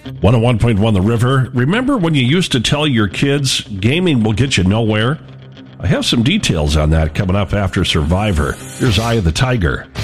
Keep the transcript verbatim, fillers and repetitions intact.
one oh one point one The River. Remember when you used to tell your kids gaming will get you nowhere? I have some details on that coming up after Survivor. Here's Eye of the Tiger.